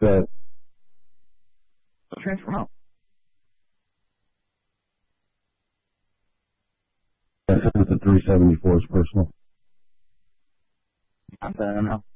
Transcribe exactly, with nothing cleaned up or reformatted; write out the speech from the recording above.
That Transfer home. that says the three seventy-four is personal. I don't know.